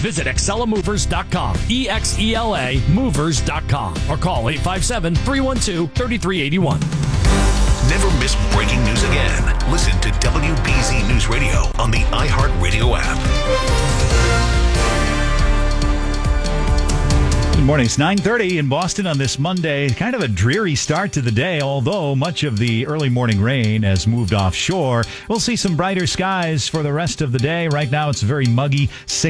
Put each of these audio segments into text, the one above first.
Visit ExcelaMovers.com, EXELA Movers.com, or call 857-312-3381. Never miss breaking news again. Listen to WBZ News Radio on the iHeartRadio app. Good morning. It's 9:30 in Boston on this Monday. Kind of a dreary start to the day, although much of the early morning rain has moved offshore. We'll see some brighter skies for the rest of the day. Right now, it's very muggy,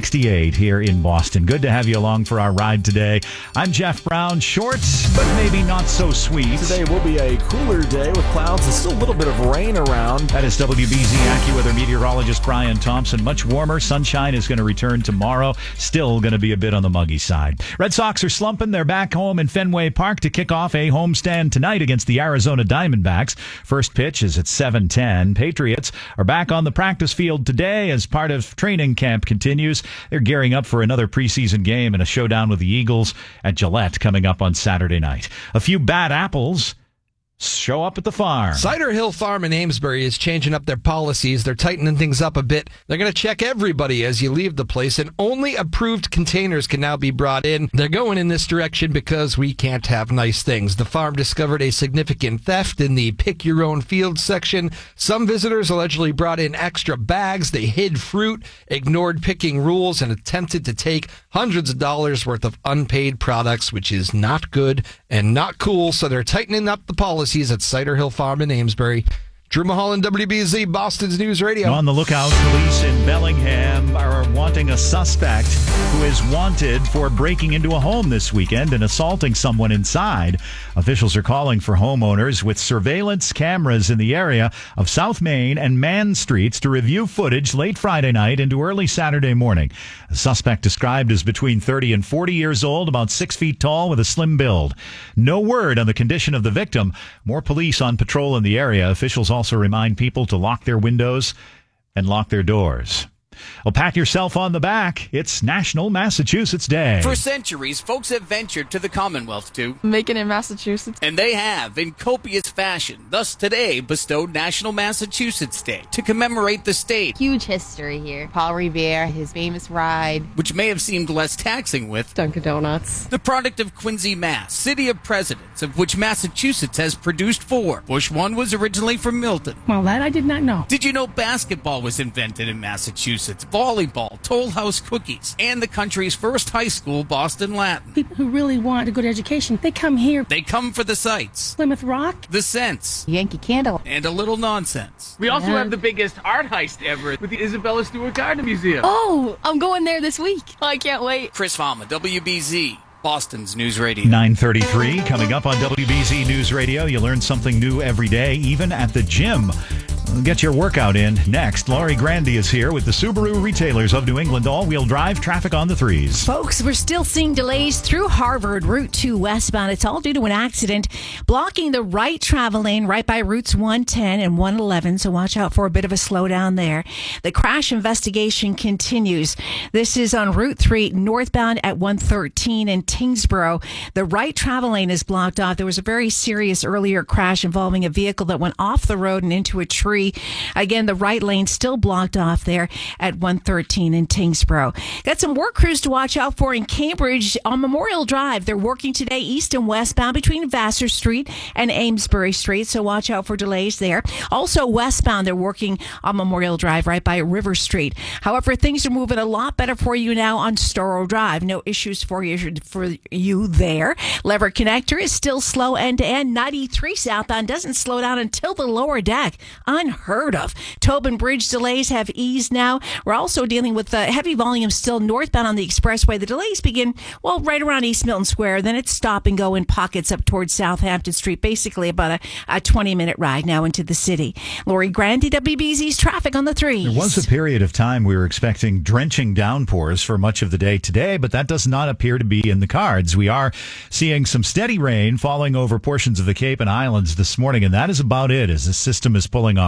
68 here in Boston. Good to have you along for our ride today. I'm Jeff Brown. Shorts, but maybe not so sweet. Today will be a cooler day with clouds and still a little bit of rain around. That is WBZ AccuWeather meteorologist Brian Thompson. Much warmer. Sunshine is going to return tomorrow. Still going to be a bit on the muggy side. Red Sox are slumping. They're back home in Fenway Park to kick off a homestand tonight against the Arizona Diamondbacks. First pitch is at 7:10. Patriots are back on the practice field today as part of training camp continues. They're gearing up for another preseason game and a showdown with the Eagles at Gillette coming up on Saturday night. A few bad apples show up at the farm. Cider Hill Farm in Amesbury is changing up their policies. They're tightening things up a bit. They're going to check everybody as you leave the place, and only approved containers can now be brought in. They're going in this direction because we can't have nice things. The farm discovered a significant theft in the pick your own field section. Some visitors allegedly brought in extra bags. They hid fruit, ignored picking rules, and attempted to take hundreds of dollars worth of unpaid products, which is not good and not cool. So they're tightening up the policies at Cider Hill Farm in Amesbury. Drew Mulholland, WBZ, Boston's News Radio. On the lookout, police in Bellingham are wanting a suspect who is wanted for breaking into a home this weekend and assaulting someone inside. Officials are calling for homeowners with surveillance cameras in the area of South Main and Mann Streets to review footage late Friday night into early Saturday morning. The suspect described as between 30 and 40 years old, about 6 feet tall with a slim build. No word on the condition of the victim. More police on patrol in the area. Officials also remind people to lock their windows and lock their doors. Well, pat yourself on the back. It's National Massachusetts Day. For centuries, folks have ventured to the Commonwealth to make it in Massachusetts. And they have, in copious fashion. Thus, today bestowed National Massachusetts Day to commemorate the state. Huge history here. Paul Revere, his famous ride, which may have seemed less taxing with Dunkin' Donuts. The product of Quincy, Mass., city of presidents, of which Massachusetts has produced 4. Bush 1 was originally from Milton. Well, that I did not know. Did you know basketball was invented in Massachusetts? Volleyball, Toll House cookies, and the country's first high school, Boston Latin. People who really want a good education, they come here. They come for the sights. Plymouth Rock. The sense. Yankee Candle. And a little nonsense. We also have the biggest art heist ever with the Isabella Stewart Gardner Museum. Oh, I'm going there this week. I can't wait. Chris Fama, WBZ, Boston's News Radio. 9:33 coming up on WBZ News Radio. You learn something new every day, even at the gym. Get your workout in. Next, Laurie Grandy is here with the Subaru retailers of New England. All-wheel drive traffic on the 3s. Folks, we're still seeing delays through Harvard, Route 2 westbound. It's all due to an accident blocking the right travel lane right by routes 110 and 111, so watch out for a bit of a slowdown there. The crash investigation continues. This is on Route 3 northbound at 113 in Tingsboro. The right travel lane is blocked off. There was a very serious earlier crash involving a vehicle that went off the road and into a tree. Again, the right lane still blocked off there at 113 in Tingsboro. Got some work crews to watch out for in Cambridge on Memorial Drive. They're working today east and westbound between Vassar Street and Amesbury Street, so watch out for delays there. Also westbound, they're working on Memorial Drive right by River Street. However, things are moving a lot better for you now on Storrow Drive. No issues for you there. Lever Connector is still slow end-to-end. 93 southbound doesn't slow down until the lower deck. Unheard of. Tobin Bridge delays have eased now. We're also dealing with heavy volume still northbound on the expressway. The delays begin, well, right around East Milton Square. Then it's stop and go in pockets up towards Southampton Street. Basically about a 20-minute ride now into the city. Lori Grandy, WBZ's traffic on the 3s. There was a period of time we were expecting drenching downpours for much of the day today, but that does not appear to be in the cards. We are seeing some steady rain falling over portions of the Cape and Islands this morning, and that is about it as the system is pulling off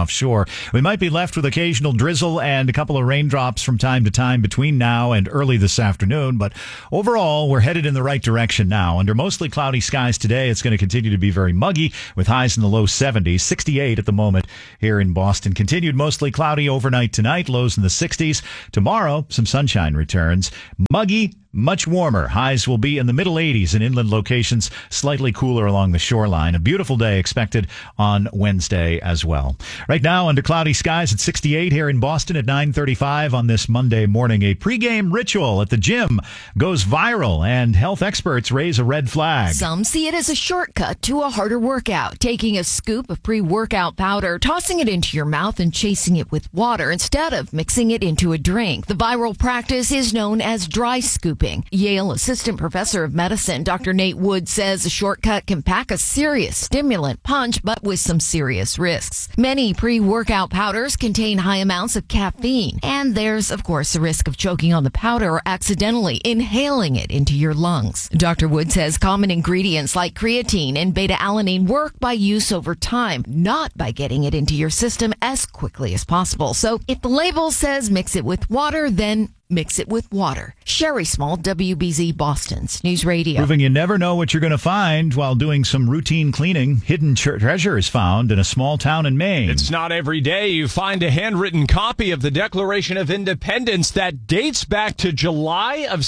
offshore. We might be left with occasional drizzle and a couple of raindrops from time to time between now and early this afternoon, but overall, we're headed in the right direction now. Under mostly cloudy skies today, it's going to continue to be very muggy with highs in the low 70s, 68 at the moment here in Boston. Continued mostly cloudy overnight tonight, lows in the 60s. Tomorrow, some sunshine returns. Muggy, much warmer. Highs will be in the middle 80s in inland locations, slightly cooler along the shoreline. A beautiful day expected on Wednesday as well. Right now, under cloudy skies at 68 here in Boston at 9:35 on this Monday morning. A pregame ritual at the gym goes viral, and health experts raise a red flag. Some see it as a shortcut to a harder workout, taking a scoop of pre-workout powder, tossing it into your mouth, and chasing it with water instead of mixing it into a drink. The viral practice is known as dry scooping. Yale Assistant Professor of Medicine Dr. Nate Wood says a shortcut can pack a serious stimulant punch, but with some serious risks. Many pre-workout powders contain high amounts of caffeine, and there's, of course, a risk of choking on the powder or accidentally inhaling it into your lungs. Dr. Wood says common ingredients like creatine and beta-alanine work by use over time, not by getting it into your system as quickly as possible. So if the label says mix it with water, then mix it with water. Sherry Small, WBZ Boston's News Radio. Proving you never know what you're going to find while doing some routine cleaning. Hidden treasure is found in a small town in Maine. It's not every day you find a handwritten copy of the Declaration of Independence that dates back to July of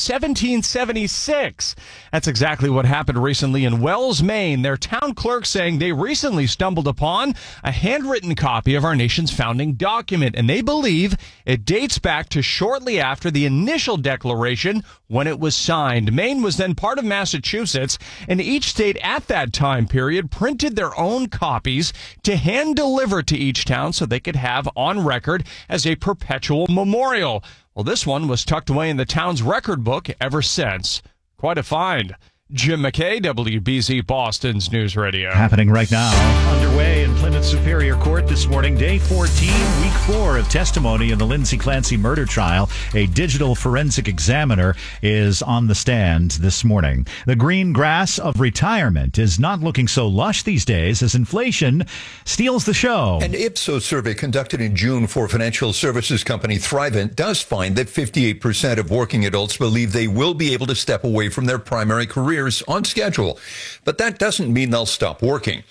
1776. That's exactly what happened recently in Wells, Maine. Their town clerk saying they recently stumbled upon a handwritten copy of our nation's founding document, and they believe it dates back to shortly after the initial declaration when it was signed. Maine was then part of Massachusetts, and each state at that time period printed their own copies to hand deliver to each town so they could have on record as a perpetual memorial. Well, this one was tucked away in the town's record book ever since. Quite a find. Jim McKay, WBZ Boston's News Radio. Happening right now. Underway in Plymouth Superior Court this morning. Day 14, week 4 of testimony in the Lindsay Clancy murder trial. A digital forensic examiner is on the stand this morning. The green grass of retirement is not looking so lush these days as inflation steals the show. An Ipsos survey conducted in June for financial services company Thrivent does find that 58% of working adults believe they will be able to step away from their primary career on schedule. But that doesn't mean they'll stop working.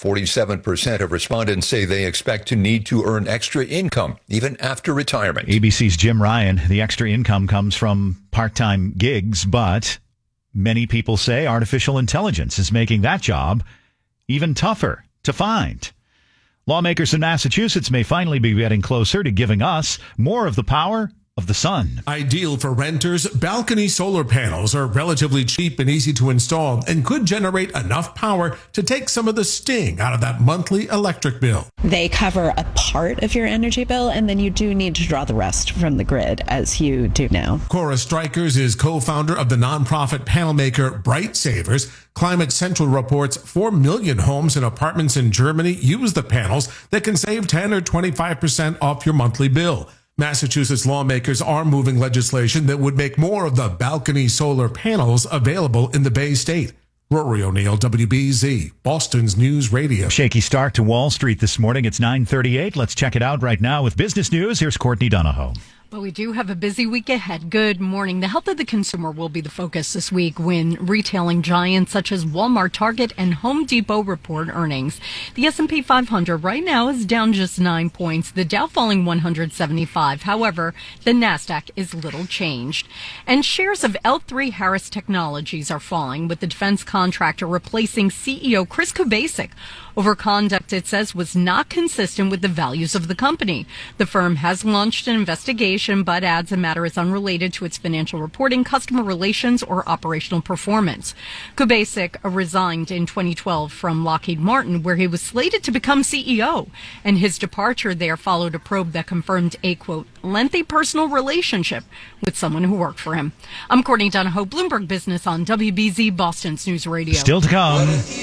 47% of respondents say they expect to need to earn extra income even after retirement. ABC's Jim Ryan, the extra income comes from part-time gigs, but many people say artificial intelligence is making that job even tougher to find. Lawmakers in Massachusetts may finally be getting closer to giving us more of the power of the sun. Ideal for renters, balcony solar panels are relatively cheap and easy to install and could generate enough power to take some of the sting out of that monthly electric bill. They cover a part of your energy bill, and then you do need to draw the rest from the grid, as you do now. Cora Strikers is co-founder of the nonprofit panel maker Bright Savers. Climate Central reports 4 million homes and apartments in Germany use the panels that can save 10 or 25% off your monthly bill. Massachusetts lawmakers are moving legislation that would make more of the balcony solar panels available in the Bay State. Rory O'Neill, WBZ, Boston's News Radio. Shaky start to Wall Street this morning. It's 9:38. Let's check it out right now with business news. Here's Courtney Donahoe. Well, we do have a busy week ahead. Good morning. The health of the consumer will be the focus this week when retailing giants such as Walmart, Target, and Home Depot report earnings. The S&P 500 right now is down just 9 points. The Dow falling 175. However, the NASDAQ is little changed. And shares of L3 Harris Technologies are falling, with the defense contractor replacing CEO Chris Kubasik over conduct it says was not consistent with the values of the company. The firm has launched an investigation, but adds the matter is unrelated to its financial reporting, customer relations, or operational performance. Kubasik resigned in 2012 from Lockheed Martin, where he was slated to become CEO, and his departure there followed a probe that confirmed a, quote, lengthy personal relationship with someone who worked for him. I'm Courtney Donahoe, Bloomberg Business on WBZ Boston's News Radio. Still to come.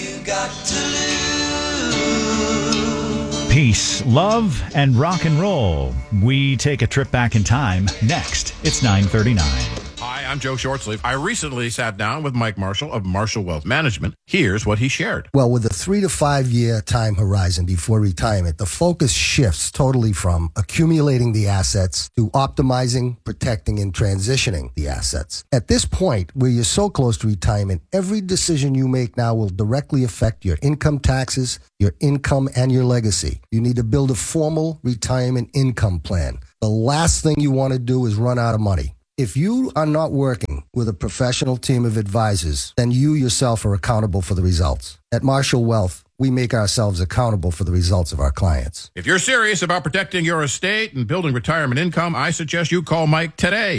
Peace, love, and rock and roll. We take a trip back in time next. It's 9:39. Hi, I'm I'm Joe Shortsleeve. I recently sat down with Mike Marshall of Marshall Wealth Management. Here's what he shared. Well, with a 3 to 5 year time horizon before retirement, the focus shifts totally from accumulating the assets to optimizing, protecting, and transitioning the assets. At this point, where you're so close to retirement, every decision you make now will directly affect your income taxes, your income, and your legacy. You need to build a formal retirement income plan. The last thing you want to do is run out of money. If you are not working with a professional team of advisors, then you yourself are accountable for the results. At Marshall Wealth, we make ourselves accountable for the results of our clients. If you're serious about protecting your estate and building retirement income, I suggest you call Mike today,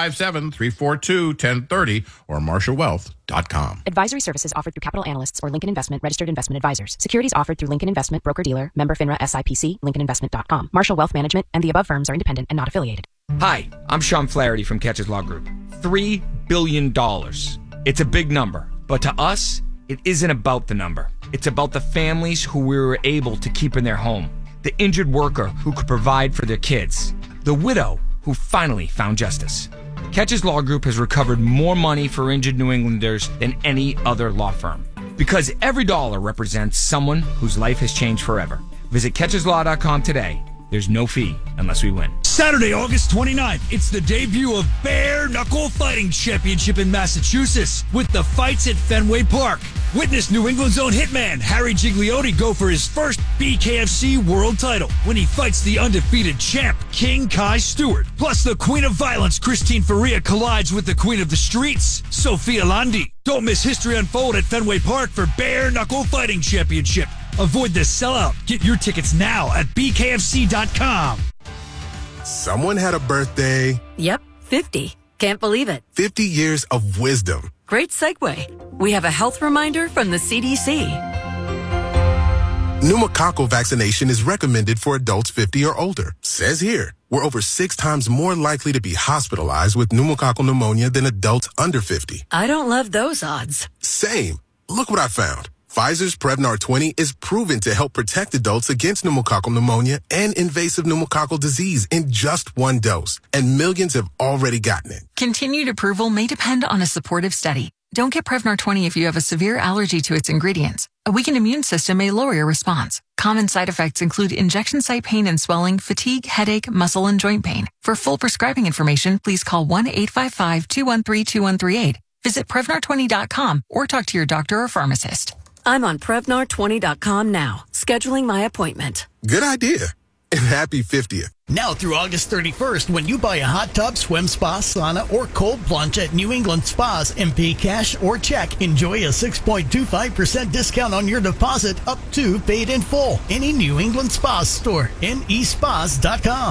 857-342-1030 or marshallwealth.com. Advisory services offered through Capital Analysts or Lincoln Investment Registered Investment Advisors. Securities offered through Lincoln Investment Broker-Dealer, member FINRA SIPC, LincolnInvestment.com. Marshall Wealth Management and the above firms are independent and not affiliated. Hi, I'm Sean Flaherty from Catches Law Group. $3 billion. It's a big number, but to us, it isn't about the number. It's about the families who we were able to keep in their home, the injured worker who could provide for their kids, the widow who finally found justice. Catches Law Group has recovered more money for injured New Englanders than any other law firm, because every dollar represents someone whose life has changed forever. Visit catcheslaw.com today. There's no fee unless we win. Saturday, August 29th, it's the debut of Bare Knuckle Fighting Championship in Massachusetts with the fights at Fenway Park. Witness New England's own hitman, Harry Gigliotti, go for his first BKFC world title when he fights the undefeated champ, King Kai Stewart. Plus, the Queen of Violence, Christine Faria, collides with the Queen of the Streets, Sophia Landi. Don't miss history unfold at Fenway Park for Bare Knuckle Fighting Championship. Avoid the sellout. Get your tickets now at bkfc.com. Someone had a birthday. Yep, 50. Can't believe it. 50 years of wisdom. Great segue. We have a health reminder from the CDC. Pneumococcal vaccination is recommended for adults 50 or older. Says here, we're over 6 times more likely to be hospitalized with pneumococcal pneumonia than adults under 50. I don't love those odds. Same. Look what I found. Pfizer's Prevnar 20 is proven to help protect adults against pneumococcal pneumonia and invasive pneumococcal disease in just 1 dose, and millions have already gotten it. Continued approval may depend on a supportive study. Don't get Prevnar 20 if you have a severe allergy to its ingredients. A weakened immune system may lower your response. Common side effects include injection site pain and swelling, fatigue, headache, muscle, and joint pain. For full prescribing information, please call 1-855-213-2138. Visit Prevnar20.com or talk to your doctor or pharmacist. I'm on Prevnar20.com now, scheduling my appointment. Good idea. And happy 50th. Now through August 31st, when you buy a hot tub, swim spa, sauna, or cold plunge at New England Spas and pay cash or check, enjoy a 6.25% discount on your deposit up to paid in full. Any New England Spas store, nespas.com.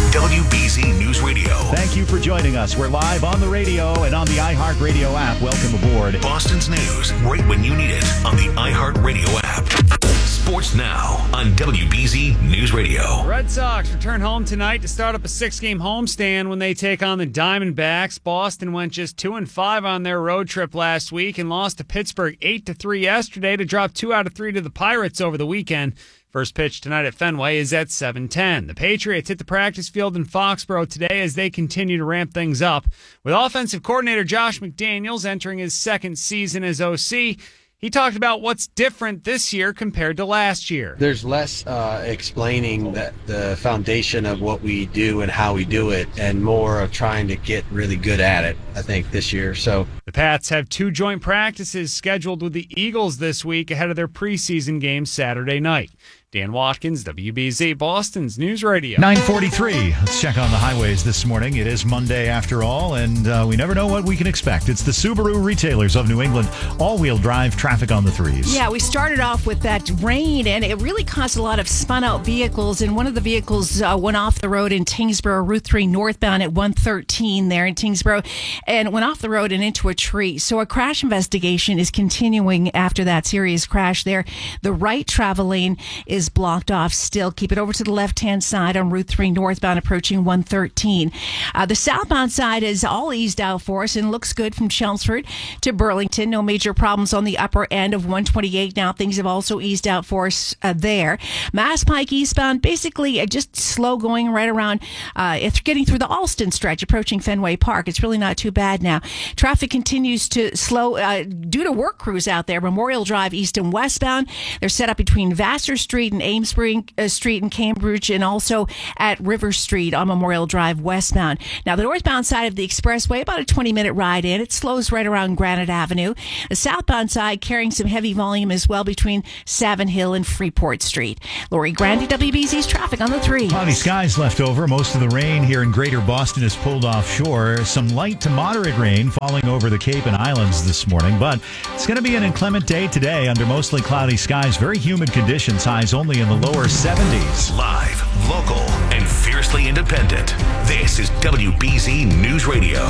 WBZ News Radio. Thank you for joining us. We're live on the radio and on the iHeartRadio app. Welcome aboard. Boston's news right when you need it on the iHeartRadio app. Sports now on WBZ News Radio. Red Sox return home tonight to start up a 6-game homestand when they take on the Diamondbacks. Boston went just 2-5 on their road trip last week and lost to Pittsburgh 8-3 yesterday to drop 2 out of 3 to the Pirates over the weekend. First pitch tonight at Fenway is at 7:10. The Patriots hit the practice field in Foxborough today as they continue to ramp things up. With offensive coordinator Josh McDaniels entering his second season as OC, he talked about what's different this year compared to last year. There's less explaining the foundation of what we do and how we do it, and more of trying to get really good at it, I think, this year. So the Pats have 2 joint practices scheduled with the Eagles this week ahead of their preseason game Saturday night. Dan Watkins, WBZ, Boston's News Radio. 9:43. Let's check on the highways this morning. It is Monday after all, and we never know what we can expect. It's the Subaru retailers of New England. All-wheel drive traffic on the 3s. Yeah, we started off with that rain, and it really caused a lot of spun-out vehicles, and one of the vehicles went off the road in Tingsboro, Route 3 northbound at 113 there in Tingsboro, and went off the road and into a tree. So a crash investigation is continuing after that serious crash there. The right travel lane is is blocked off still. Keep it over to the left-hand side on Route 3 northbound approaching 113. The southbound side is all eased out for us and looks good from Chelmsford to Burlington. No major problems on the upper end of 128 now. Things have also eased out for us there. Mass Pike eastbound, basically just slow going right around, if getting through the Alston stretch, approaching Fenway Park. It's really not too bad now. Traffic continues to slow due to work crews out there. Memorial Drive east and westbound. They're set up between Vassar Street and Amesbury Street in Cambridge, and also at River Street on Memorial Drive westbound. Now, the northbound side of the expressway, about a 20-minute ride in. It slows right around Granite Avenue. The southbound side carrying some heavy volume as well between Savin Hill and Freeport Street. Lori Grandi, WBZ's traffic on the 3. Cloudy skies left over. Most of the rain here in greater Boston is pulled offshore. Some light to moderate rain falling over the Cape and Islands this morning, but it's going to be an inclement day today under mostly cloudy skies. Very humid conditions, highs only in the lower 70s. Live, local, and fiercely independent. This is WBZ News Radio.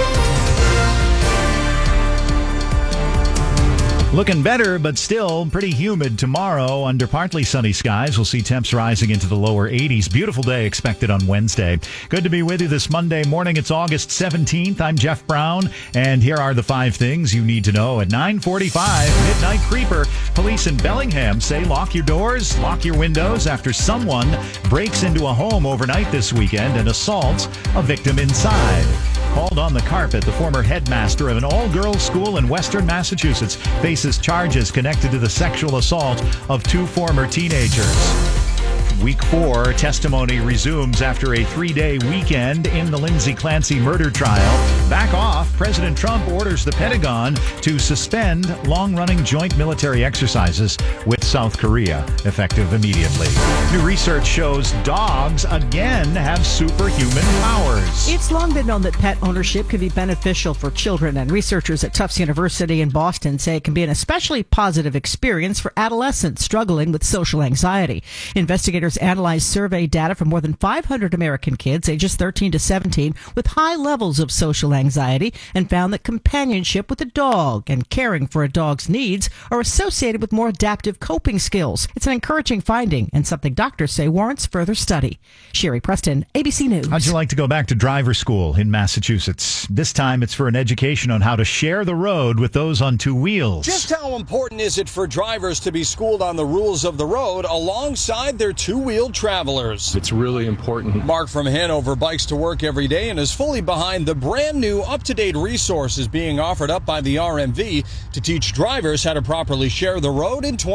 Looking better, but still pretty humid tomorrow under partly sunny skies. We'll see temps rising into the lower 80s. Beautiful day expected on Wednesday. Good to be with you this Monday morning. It's August 17th. I'm Jeff Brown, and here are the 5 things you need to know at 9:45. Midnight Creeper. Police in Bellingham say lock your doors, lock your windows after someone breaks into a home overnight this weekend and assaults a victim inside. Called on the carpet, the former headmaster of an all-girls school in western Massachusetts faces charges connected to the sexual assault of 2 former teenagers. Week 4 testimony resumes after a 3-day weekend in the Lindsay Clancy murder trial. Back off, President Trump orders the Pentagon to suspend long-running joint military exercises with South Korea, effective immediately. New research shows dogs again have superhuman powers. It's long been known that pet ownership can be beneficial for children, and researchers at Tufts University in Boston say it can be an especially positive experience for adolescents struggling with social anxiety. Investigators analyzed survey data from more than 500 American kids ages 13 to 17 with high levels of social anxiety and found that companionship with a dog and caring for a dog's needs are associated with more adaptive coping skills. It's an encouraging finding and something doctors say warrants further study. Sherry Preston, ABC News. How'd you like to go back to driver school in Massachusetts? This time it's for an education on how to share the road with those on 2 wheels. Just how important is it for drivers to be schooled on the rules of the road alongside their two-wheeled travelers? It's really important. Mark from Hanover bikes to work every day and is fully behind the brand new up-to-date resources being offered up by the RMV to teach drivers how to properly share the road in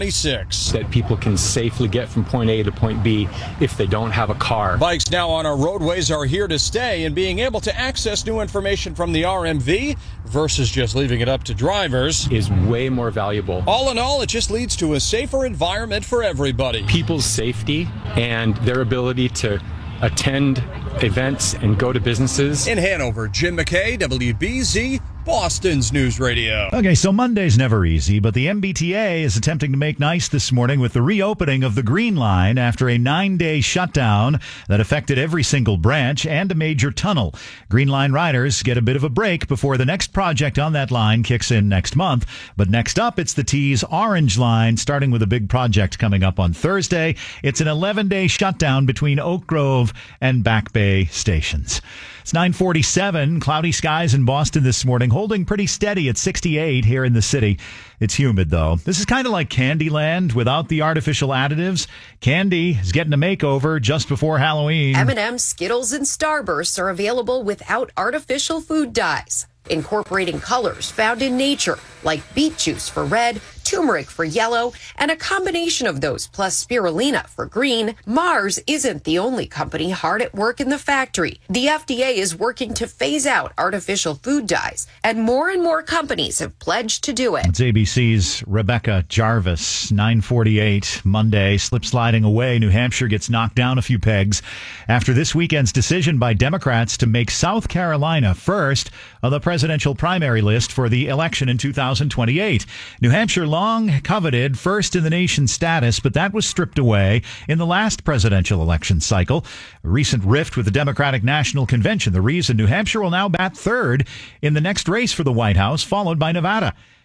2026. That people can safely get from point A to point B if they don't have a car. Bikes now on our roadways are here to stay, and being able to access new information from the RMV versus just leaving it up to drivers is way more valuable. All in all, it just leads to a safer environment for everybody. People's safety and their ability to attend events and go to businesses. In Hanover, Jim McKay, WBZ, Boston's News Radio. Okay, so Monday's never easy, but the MBTA is attempting to make nice this morning with the reopening of the Green Line after a 9-day shutdown that affected every single branch and a major tunnel. Green Line riders get a bit of a break before the next project on that line kicks in next month. But next up, it's the T's Orange Line, starting with a big project coming up on Thursday. It's an 11-day shutdown between Oak Grove and Back Bay stations. It's 9:47, cloudy skies in Boston this morning, holding pretty steady at 68 here in the city. It's humid, though. This is kind of like Candyland without the artificial additives. Candy is getting a makeover just before Halloween. M&M's, Skittles, and Starbursts are available without artificial food dyes, incorporating colors found in nature, like beet juice for red, turmeric for yellow, and a combination of those plus spirulina for green. Mars isn't the only company hard at work in the factory. The FDA is working to phase out artificial food dyes, and more companies have pledged to do it. It's ABC's Rebecca Jarvis, 9:48 Monday, slip sliding away. New Hampshire gets knocked down a few pegs after this weekend's decision by Democrats to make South Carolina first on the presidential primary list for the election in 2028. New Hampshire long coveted first in the nation status, but that was stripped away in the last presidential election cycle. A recent rift with the Democratic National Convention. The reason New Hampshire will now bat third in the next race for the White House, followed by Nevada.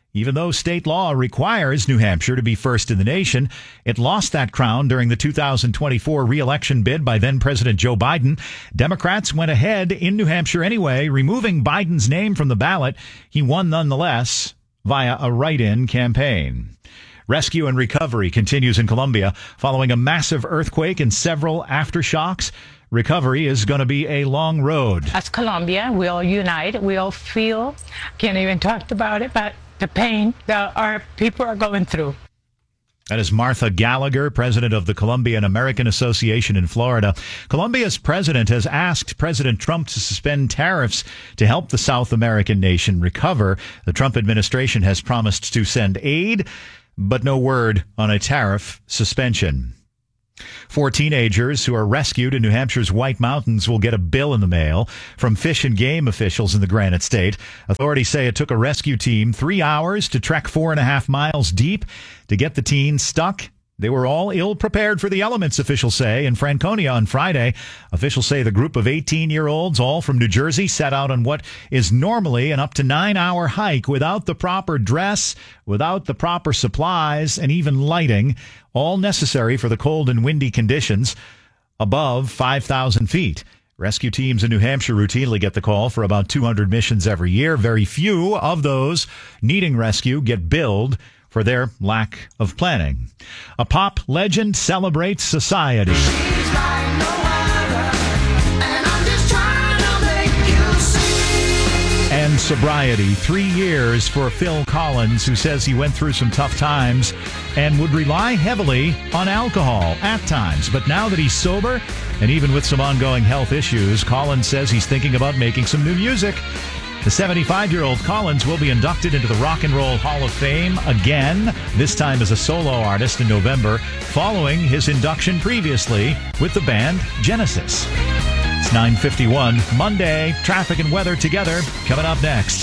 Even though state law requires New Hampshire to be first in the nation, it lost that crown during the 2024 re-election bid by then-President Joe Biden. Democrats went ahead in New Hampshire anyway, removing Biden's name from the ballot. He won nonetheless via a write-in campaign. Rescue and recovery continues in Colombia following a massive earthquake and several aftershocks. Recovery is going to be a long road. As Colombia, we all unite. We all feel, can't even talk about it, but the pain that our people are going through. That is Martha Gallagher, president of the Colombian American Association in Florida. Colombia's president has asked President Trump to suspend tariffs to help the South American nation recover. The Trump administration has promised to send aid, but no word on a tariff suspension. 4 teenagers who are rescued in New Hampshire's White Mountains will get a bill in the mail from Fish and Game officials in the Granite State. Authorities say it took a rescue team 3 hours to trek 4.5 miles deep to get the teens stuck. They were all ill-prepared for the elements, officials say. In Franconia on Friday, officials say the group of 18-year-olds, all from New Jersey, set out on what is normally an up to 9-hour hike without the proper dress, without the proper supplies, and even lighting, all necessary for the cold and windy conditions above 5,000 feet. Rescue teams in New Hampshire routinely get the call for about 200 missions every year. Very few of those needing rescue get billed for their lack of planning. A pop legend celebrates society. And sobriety. 3 years for Phil Collins, who says he went through some tough times and would rely heavily on alcohol at times. But now that he's sober, and even with some ongoing health issues, Collins says he's thinking about making some new music. The 75-year-old Collins will be inducted into the Rock and Roll Hall of Fame again, this time as a solo artist in November, following his induction previously with the band Genesis. It's 9:51 Monday. Traffic and weather together coming up next.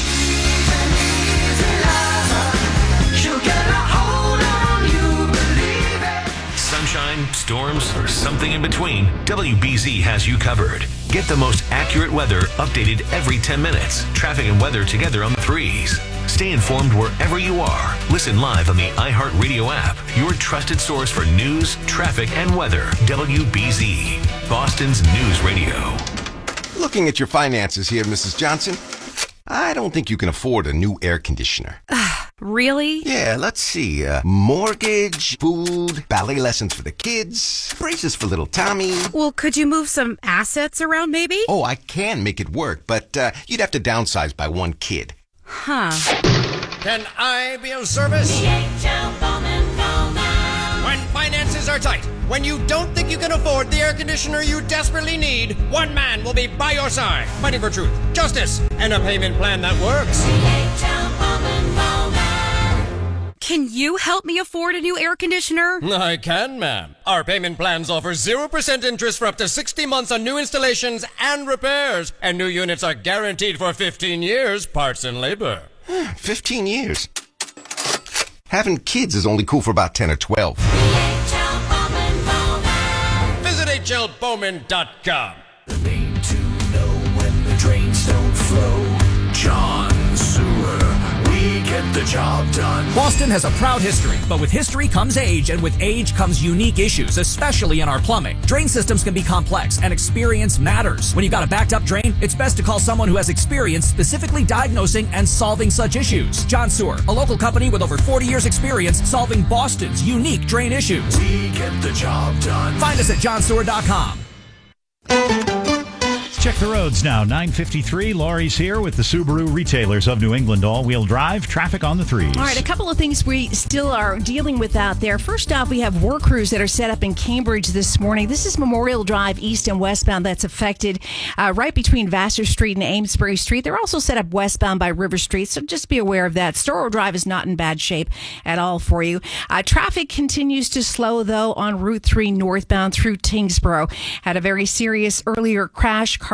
Sunshine, storms, or something in between, WBZ has you covered. Get the most accurate weather updated every 10 minutes. Traffic and weather together on the 3s. Stay informed wherever you are. Listen live on the iHeartRadio app, your trusted source for news, traffic, and weather. WBZ, Boston's News Radio. Looking at your finances here, Mrs. Johnson, I don't think you can afford a new air conditioner. Really? Yeah, let's see. Mortgage, food, ballet lessons for the kids, braces for little Tommy. Well, could you move some assets around maybe? Oh, I can make it work, but you'd have to downsize by 1 kid. Huh. Can I be of service? DHL Bowman Bowman. When finances are tight, when you don't think you can afford the air conditioner you desperately need, one man will be by your side, fighting for truth, justice, and a payment plan that works. DHL Bowman Bowman. Can you help me afford a new air conditioner? I can, ma'am. Our payment plans offer 0% interest for up to 60 months on new installations and repairs. And new units are guaranteed for 15 years, parts and labor. 15 years? Having kids is only cool for about 10 or 12. DHL Bowman Bowman. Visit HLBowman.com. The name to know when the drains don't flow. John Sewer. We get the job done. Boston has a proud history, but with history comes age, and with age comes unique issues, especially in our plumbing. Drain systems can be complex, and experience matters. When you've got a backed up drain, it's best to call someone who has experience specifically diagnosing and solving such issues. John Sewer, a local company with over 40 years experience solving Boston's unique drain issues. We get the job done. Find us at johnsewer.com. Check the roads now. 9:53. Laurie's here with the Subaru retailers of New England. All-wheel drive, traffic on the 3s. All right, a couple of things we still are dealing with out there. First off, we have work crews that are set up in Cambridge this morning. This is Memorial Drive east and westbound that's affected right between Vassar Street and Amesbury Street. They're also set up westbound by River Street, so just be aware of that. Storrow Drive is not in bad shape at all for you. Traffic continues to slow, though, on Route 3 northbound through Tingsboro. Had a very serious earlier crash. Car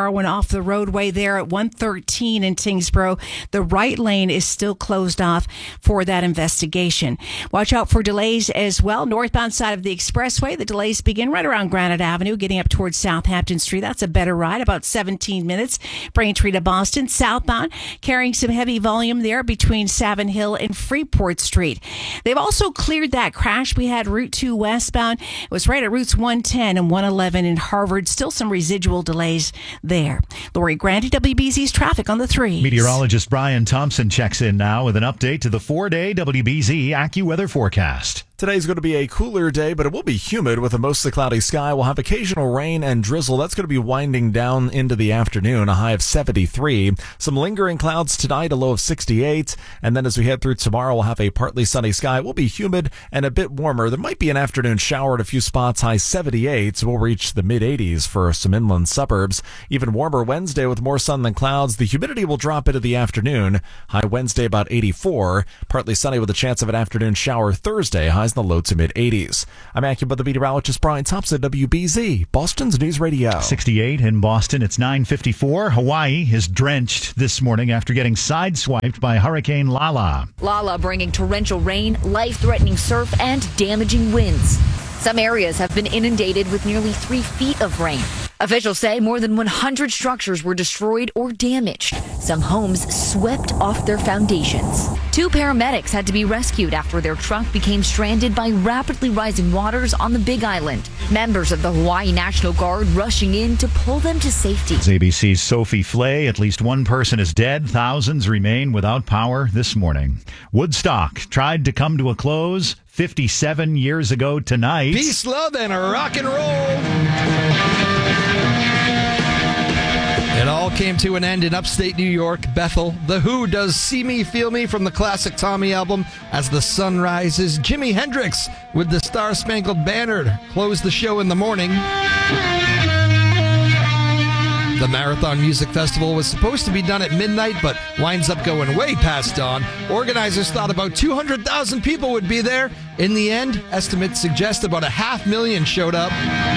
one off the roadway there at 113 in Tyngsboro. The right lane is still closed off for that investigation. Watch out for delays as well. Northbound side of the expressway, the delays begin right around Granite Avenue, getting up towards Southampton Street. That's a better ride, about 17 minutes. Braintree to Boston. Southbound, carrying some heavy volume there between Savin Hill and Freeport Street. They've also cleared that crash we had Route 2 westbound. It was right at routes 110 and 111 in Harvard. Still some residual delays there. Lori Grandi, WBZ's traffic on the 3s. Meteorologist Brian Thompson checks in now with an update to the 4-day WBZ AccuWeather forecast. Today's going to be a cooler day, but it will be humid with a mostly cloudy sky. We'll have occasional rain and drizzle. That's going to be winding down into the afternoon, a high of 73. Some lingering clouds tonight, a low of 68. And then as we head through tomorrow, we'll have a partly sunny sky. It will be humid and a bit warmer. There might be an afternoon shower at a few spots, high 78. So we'll reach the mid-80s for some inland suburbs. Even warmer Wednesday with more sun than clouds. The humidity will drop into the afternoon. High Wednesday about 84. Partly sunny with a chance of an afternoon shower Thursday. Highs in the low to mid-80s. I'm AccuWeather meteorologist Brian Thompson, WBZ, Boston's News Radio. 68 in Boston. It's 9:54. Hawaii is drenched this morning after getting sideswiped by Hurricane Lala. Lala bringing torrential rain, life-threatening surf, and damaging winds. Some areas have been inundated with nearly 3 feet of rain. Officials say more than 100 structures were destroyed or damaged. Some homes swept off their foundations. 2 paramedics had to be rescued after their truck became stranded by rapidly rising waters on the Big Island. Members of the Hawaii National Guard rushing in to pull them to safety. It's ABC's Sophie Flay. At least one person is dead. Thousands remain without power this morning. Woodstock tried to come to a close 57 years ago tonight. Peace, love, and rock and roll. It all came to an end in upstate New York, Bethel. The Who does See Me, Feel Me from the classic Tommy album. As the sun rises, Jimi Hendrix with the Star Spangled Banner closed the show in the morning. The Marathon Music Festival was supposed to be done at midnight, but winds up going way past dawn. Organizers thought about 200,000 people would be there. In the end, estimates suggest about 500,000 showed up.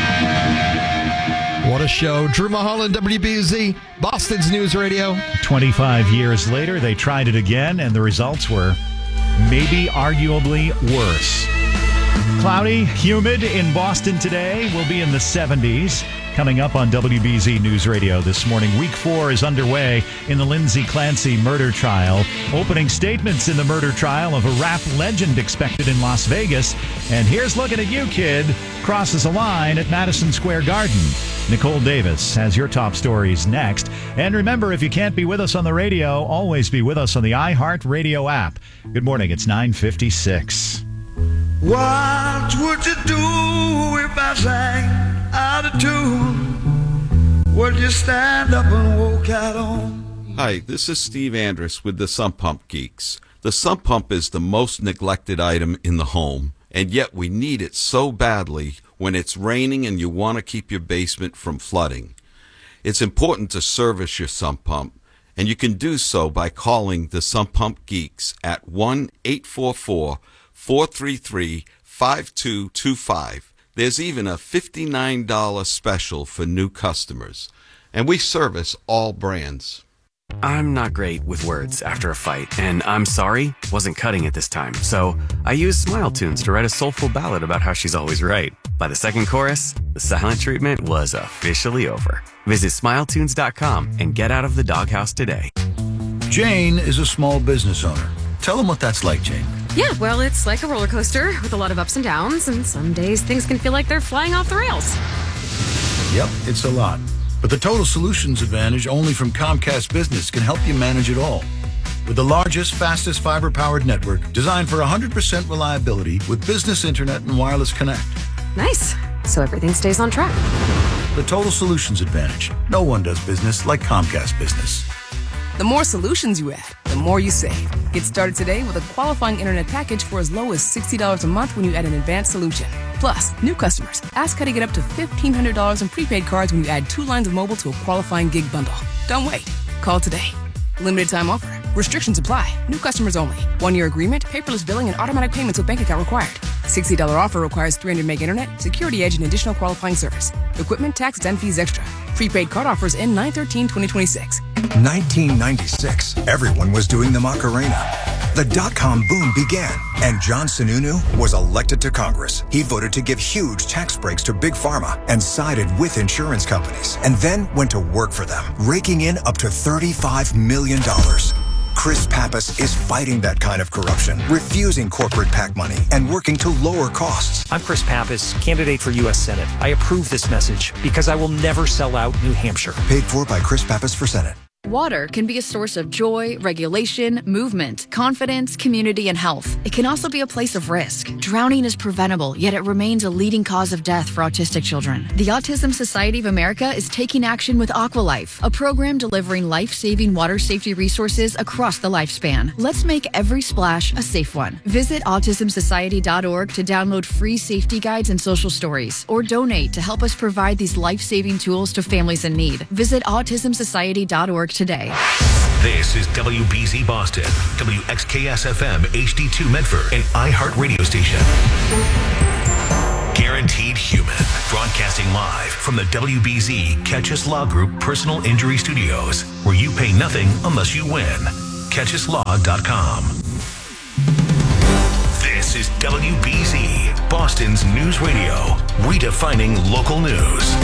What a show. Drew Mulholland, WBZ, Boston's News Radio. 25 years later, they tried it again, and the results were maybe arguably worse. Cloudy, humid in Boston today. We'll be in the 70s. Coming up on WBZ News Radio this morning, Week 4 is underway in the Lindsay Clancy murder trial. Opening statements in the murder trial of a rap legend expected in Las Vegas. And here's looking at you, kid. Crosses a line at Madison Square Garden. Nicole Davis has your top stories next. And remember, if you can't be with us on the radio, always be with us on the iHeart Radio app. Good morning. It's 9:56. What would you do if I sang out of tune? Would you stand up and walk out on? Hi, this is Steve Andrus with the Sump Pump Geeks. The sump pump is the most neglected item in the home, and yet we need it so badly when it's raining and you want to keep your basement from flooding. It's important to service your sump pump, and you can do so by calling the Sump Pump Geeks at 1-844-433-5225. There's even a $59 special for new customers, and we service all brands. I'm not great with words after a fight, and I'm sorry wasn't cutting it this time, so I used Smile Tunes to write a soulful ballad about how she's always right. By the second chorus, the silent treatment was officially over. Visit SmileTunes.com and get out of the doghouse today. Jane is a small business owner. Tell them what that's like, Jane. Yeah, well, it's like a roller coaster with a lot of ups and downs, and some days things can feel like they're flying off the rails. Yep, it's a lot. But the Total Solutions Advantage only from Comcast Business can help you manage it all. With the largest, fastest fiber-powered network designed for 100% reliability with business internet and wireless connect. Nice. So everything stays on track. The Total Solutions Advantage. No one does business like Comcast Business. The more solutions you add, the more you save. Get started today with a qualifying internet package for as low as $60 a month when you add an advanced solution. Plus, new customers, ask how to get up to $1,500 in prepaid cards when you add 2 lines of mobile to a qualifying gig bundle. Don't wait. Call today. Limited time offer. Restrictions apply. New customers only. 1-year agreement, paperless billing, and automatic payments with bank account required. $60 offer requires 300 meg internet, security edge, and additional qualifying service. Equipment, taxes, and fees extra. Prepaid card offers end 9/13/2026. 1996, everyone was doing the Macarena. The dot-com boom began, and John Sununu was elected to Congress. He voted to give huge tax breaks to Big Pharma and sided with insurance companies, and then went to work for them, raking in up to $35 million. Chris Pappas is fighting that kind of corruption, refusing corporate PAC money, and working to lower costs. I'm Chris Pappas, candidate for U.S. Senate. I approve this message because I will never sell out New Hampshire. Paid for by Chris Pappas for Senate. Water can be a source of joy, regulation, movement, confidence, community, and health. It can also be a place of risk. Drowning is preventable, yet it remains a leading cause of death for autistic children. The Autism Society of America is taking action with Aqualife, a program delivering life-saving water safety resources across the lifespan. Let's make every splash a safe one. Visit autismsociety.org to download free safety guides and social stories, or donate to help us provide these life-saving tools to families in need. Visit autismsociety.org today. This is WBZ Boston, WXKS-FM HD2 Medford, and iHeart Radio Station. Guaranteed Human, broadcasting live from the WBZ Catchus Law Group Personal Injury Studios, where you pay nothing unless you win. CatchusLaw.com. This is WBZ, Boston's news radio, redefining local news.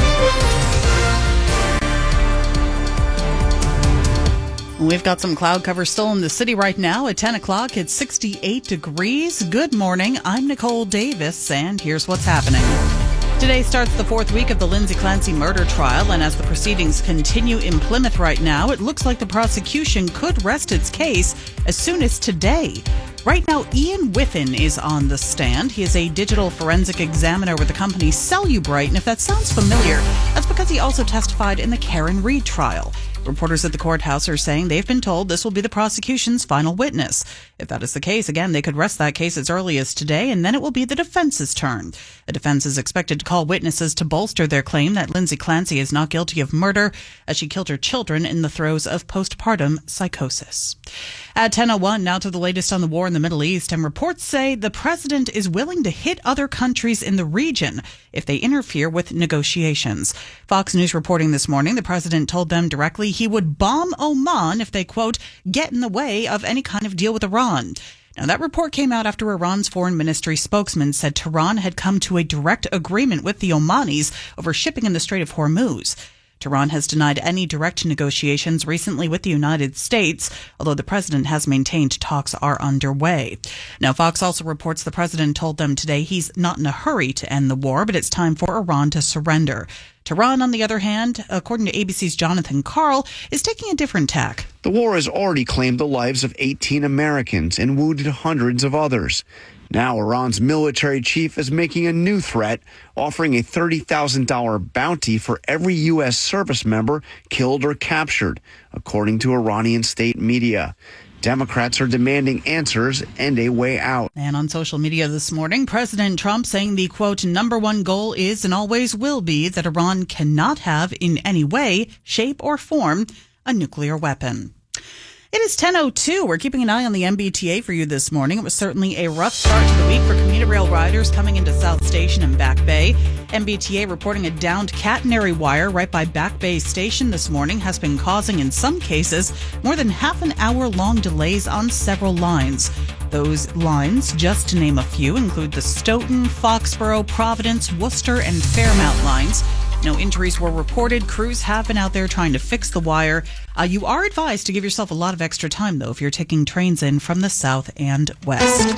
We've got some cloud cover still in the city right now. At 10 o'clock, it's 68 degrees. Good morning. I'm Nicole Davis, and here's what's happening. Today starts the fourth week of the Lindsay Clancy murder trial, and as the proceedings continue in Plymouth right now, it looks like the prosecution could rest its case as soon as today. Right now, Ian Whiffen is on the stand. He is a digital forensic examiner with the company Cellubrite, and if that sounds familiar, that's because he also testified in the Karen Reid trial. Reporters at the courthouse are saying they've been told this will be the prosecution's final witness. If that is the case, again, they could rest that case as early as today, and then it will be the defense's turn. The defense is expected to call witnesses to bolster their claim that Lindsay Clancy is not guilty of murder, as she killed her children in the throes of postpartum psychosis. At 10:01, now to the latest on the war in the Middle East, and reports say the president is willing to hit other countries in the region if they interfere with negotiations. Fox News reporting this morning, the president told them directly he would bomb Oman if they, quote, get in the way of any kind of deal with Iran. Now, that report came out after Iran's foreign ministry spokesman said Tehran had come to a direct agreement with the Omanis over shipping in the Strait of Hormuz. Tehran has denied any direct negotiations recently with the United States, although the president has maintained talks are underway. Now, Fox also reports the president told them today he's not in a hurry to end the war, but it's time for Iran to surrender. Tehran, on the other hand, according to ABC's Jonathan Karl, is taking a different tack. The war has already claimed the lives of 18 Americans and wounded hundreds of others. Now Iran's military chief is making a new threat, offering a $30,000 bounty for every U.S. service member killed or captured, according to Iranian state media. Democrats are demanding answers and a way out. And on social media this morning, President Trump saying the, quote, number one goal is and always will be that Iran cannot have in any way, shape, or form a nuclear weapon. It is 10:02. We're keeping an eye on the MBTA for you this morning. It was certainly a rough start to the week for commuter rail riders coming into South Station and Back Bay. MBTA reporting a downed catenary wire right by Back Bay Station this morning has been causing, in some cases, more than half an hour-long delays on several lines. Those lines, just to name a few, include the Stoughton, Foxborough, Providence, Worcester, and Fairmount lines. No injuries were reported. Crews have been out there trying to fix the wire. You are advised to give yourself a lot of extra time, though, if you're taking trains in from the south and west.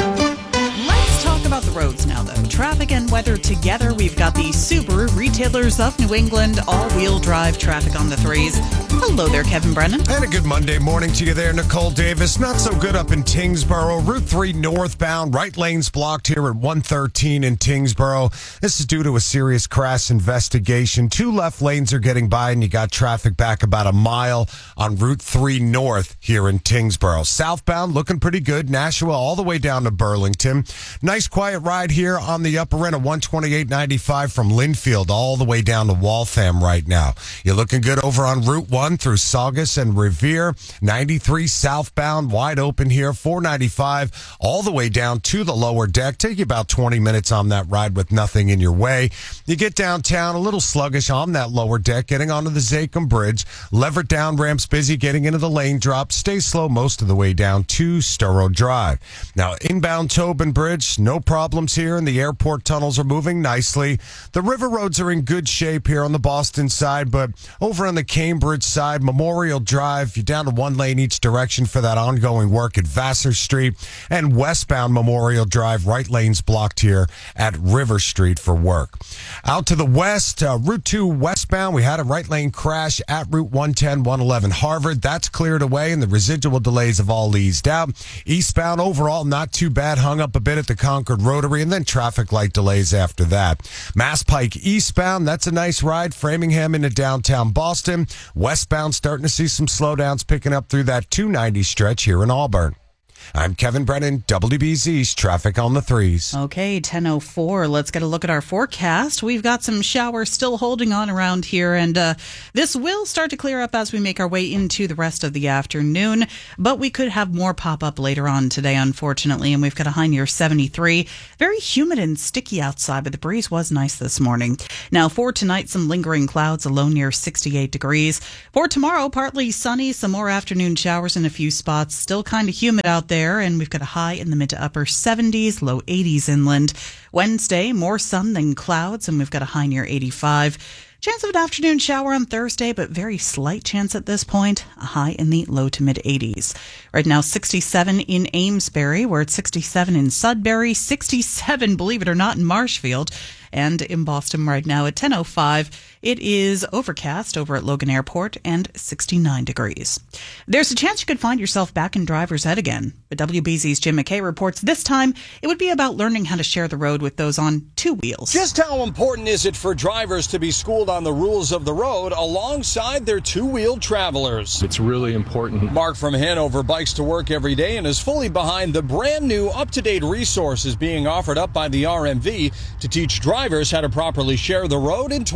Let's talk about the roads now, though. Traffic and weather together. We've got the Subaru Retailers of New England all-wheel drive traffic on the threes. Hello there, Kevin Brennan. And a good Monday morning to you there, Nicole Davis. Not so good up in Tingsboro. Route 3 northbound. Right lane's blocked here at 113 in Tingsboro. This is due to a serious crash investigation. 2 left lanes are getting by, and you got traffic back about a mile on Route 3 north here in Tingsboro. Southbound looking pretty good. Nashua all the way down to Burlington. Nice quiet quiet ride here on the upper end of 128.95 from Linfield all the way down to Waltham right now. You're looking good over on Route 1 through Saugus and Revere. 93 southbound, wide open here. 495 all the way down to the lower deck. Take you about 20 minutes on that ride with nothing in your way. You get downtown, a little sluggish on that lower deck, getting onto the Zachem Bridge. Leverett down ramp's busy, getting into the lane drop. Stay slow most of the way down to Sturrow Drive. Now, inbound Tobin Bridge, no problems here, and the airport tunnels are moving nicely. The river roads are in good shape here on the Boston side, but over on the Cambridge side, Memorial Drive, you're down to one lane each direction for that ongoing work at Vassar Street, and westbound Memorial Drive, right lanes blocked here at River Street for work. Out to the west, Route 2 westbound, we had a right lane crash at Route 110, 111 Harvard. That's cleared away, and the residual delays have all eased out. Eastbound overall, not too bad. Hung up a bit at the Concord Rotary, and then traffic light delays after that. Mass Pike eastbound, that's a nice ride. Framingham into downtown Boston. Westbound, starting to see some slowdowns picking up through that 290 stretch here in Auburn. I'm Kevin Brennan, WBZ's Traffic on the 3s. Okay, 10:04. Let's get a look at our forecast. We've got some showers still holding on around here, and this will start to clear up as we make our way into the rest of the afternoon, but we could have more pop up later on today, unfortunately, and we've got a high near 73. Very humid and sticky outside, but the breeze was nice this morning. Now, for tonight, some lingering clouds, a low near 68 degrees. For tomorrow, partly sunny, some more afternoon showers in a few spots. Still kind of humid out there, and we've got a high in the mid to upper 70s, low 80s inland. Wednesday, more sun than clouds, and we've got a high near 85. Chance of an afternoon shower on Thursday, but very slight chance at this point. A high in the low to mid 80s. Right now, 67 in Amesbury. We're at 67 in Sudbury, 67, believe it or not, in Marshfield. And in Boston right now at 10:05, it is overcast over at Logan Airport and 69 degrees. There's a chance you could find yourself back in driver's ed again. But WBZ's Jim McKay reports this time it would be about learning how to share the road with those on two wheels. Just how important is it for drivers to be schooled on the rules of the road alongside their two-wheeled travelers? It's really important. Mark from Hanover bikes to work every day and is fully behind the brand new up-to-date resources being offered up by the RMV to teach drivers how to properly share the road in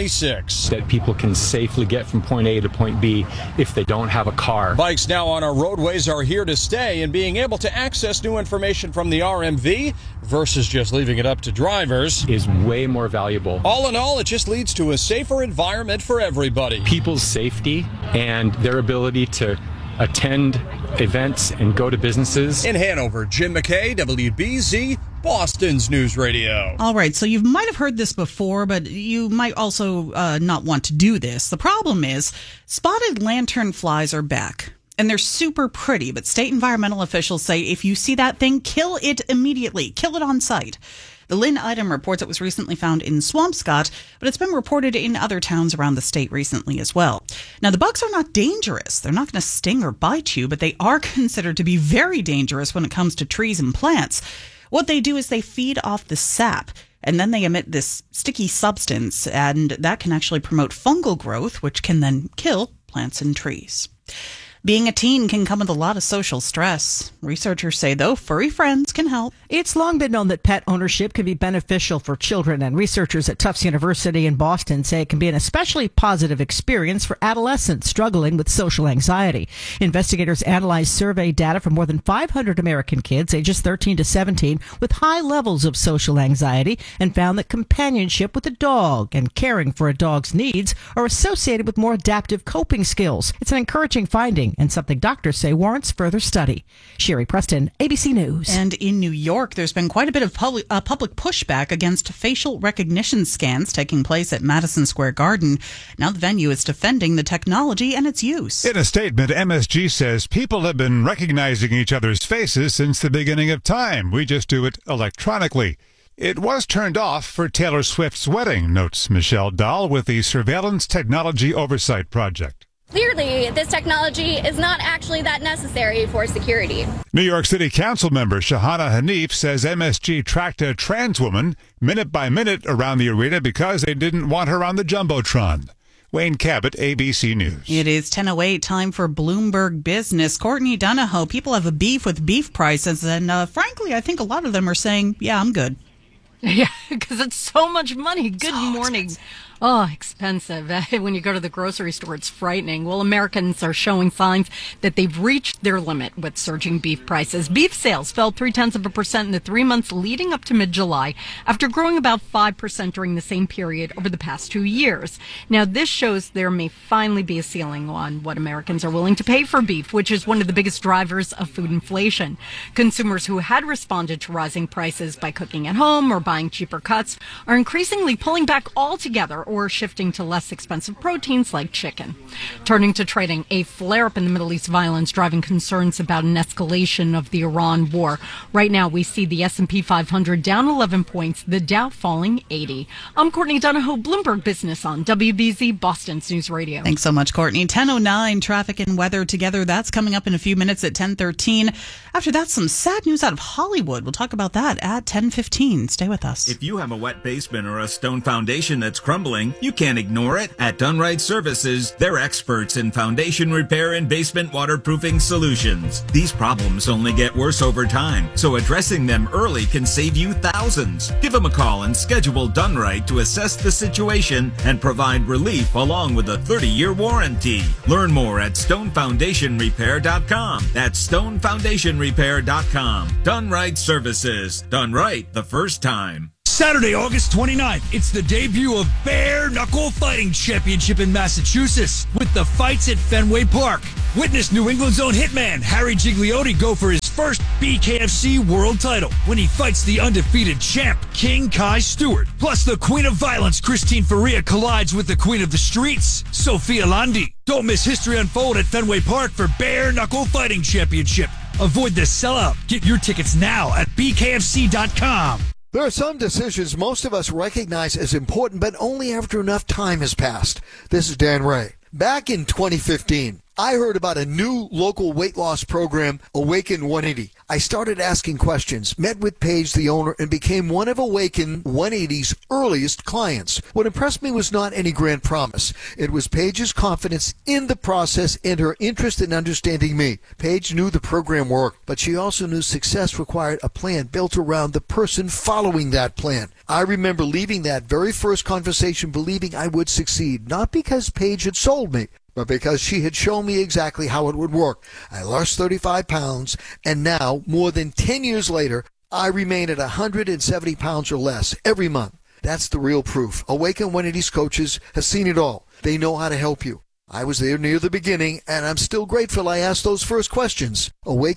2026. That people can safely get from point A to point B if they don't have a car. Bikes now on our roadways are here to stay, and being able to access new information from the RMV versus just leaving it up to drivers is way more valuable. All in all, it just leads to a safer environment for everybody. People's safety and their ability to attend events and go to businesses. In Hanover, Jim McKay, WBZ, Boston's News Radio. All right, so you might have heard this before, but you might also not want to do this. The problem is spotted lanternflies are back. And they're super pretty, but state environmental officials say if you see that thing, kill it immediately. Kill it on sight. The Lynn Item reports it was recently found in Swampscott, but it's been reported in other towns around the state recently as well. Now, the bugs are not dangerous. They're not going to sting or bite you, but they are considered to be very dangerous when it comes to trees and plants. What they do is they feed off the sap, and then they emit this sticky substance, and that can actually promote fungal growth, which can then kill plants and trees. Being a teen can come with a lot of social stress. Researchers say, though, furry friends can help. It's long been known that pet ownership can be beneficial for children, and researchers at Tufts University in Boston say it can be an especially positive experience for adolescents struggling with social anxiety. Investigators analyzed survey data from more than 500 American kids ages 13 to 17 with high levels of social anxiety and found that companionship with a dog and caring for a dog's needs are associated with more adaptive coping skills. It's an encouraging finding and something doctors say warrants further study. Sherry Preston, ABC News. And in New York, there's been quite a bit of public pushback against facial recognition scans taking place at Madison Square Garden. Now the venue is defending the technology and its use. In a statement, MSG says people have been recognizing each other's faces since the beginning of time. We just do it electronically. It was turned off for Taylor Swift's wedding, notes Michelle Dahl with the Surveillance Technology Oversight Project. Clearly, this technology is not actually that necessary for security. New York City Council member Shahana Hanif says MSG tracked a trans woman minute by minute around the arena because they didn't want her on the Jumbotron. Wayne Cabot, ABC News. It is 10:08, time for Bloomberg Business. Courtney Donahoe, people have a beef with beef prices, and frankly, I think a lot of them are saying, yeah, I'm good. Yeah, because it's so much money. Good morning. Expensive. Oh, expensive. When you go to the grocery store, it's frightening. Well, Americans are showing signs that they've reached their limit with surging beef prices. Beef sales fell 0.3% in the 3 months leading up to mid-July after growing about 5% during the same period over the past 2 years. Now, this shows there may finally be a ceiling on what Americans are willing to pay for beef, which is one of the biggest drivers of food inflation. Consumers who had responded to rising prices by cooking at home or buying cheaper cuts are increasingly pulling back altogether or shifting to less expensive proteins like chicken. Turning to trading, a flare-up in the Middle East violence driving concerns about an escalation of the Iran war. Right now, we see the S&P 500 down 11 points, the Dow falling 80. I'm Courtney Donahoe, Bloomberg Business on WBZ Boston's News Radio. Thanks so much, Courtney. 10:09, traffic and weather together. That's coming up in a few minutes at 10:13. After that, some sad news out of Hollywood. We'll talk about that at 10:15. Stay with us. If you have a wet basement or a stone foundation that's crumbling, you can't ignore it. At Dunright Services, they're experts in foundation repair and basement waterproofing solutions. These problems only get worse over time, so addressing them early can save you thousands. Give them a call and schedule Dunright to assess the situation and provide relief along with a 30-year warranty. Learn more at stonefoundationrepair.com. That's stonefoundationrepair.com. Dunright Services. Done right the first time. Saturday, August 29th, it's the debut of Bare Knuckle Fighting Championship in Massachusetts with the fights at Fenway Park. Witness New England's own hitman, Harry Gigliotti, go for his first BKFC world title when he fights the undefeated champ, King Kai Stewart. Plus, the Queen of Violence, Christine Faria, collides with the Queen of the Streets, Sophia Landi. Don't miss history unfold at Fenway Park for Bare Knuckle Fighting Championship. Avoid the sellout. Get your tickets now at bkfc.com. There are some decisions most of us recognize as important, but only after enough time has passed. This is Dan Ray. Back in 2015, I heard about a new local weight loss program, Awaken 180. I started asking questions, met with Paige, the owner, and became one of Awaken 180's earliest clients. What impressed me was not any grand promise. It was Paige's confidence in the process and her interest in understanding me. Paige knew the program worked, but she also knew success required a plan built around the person following that plan. I remember leaving that very first conversation believing I would succeed, not because Paige had sold me, but because she had shown me exactly how it would work. I lost 35 pounds, and now, more than 10 years later, I remain at 170 pounds or less every month. That's the real proof. Awaken 180's coaches have seen it all. They know how to help you. I was there near the beginning, and I'm still grateful I asked those first questions.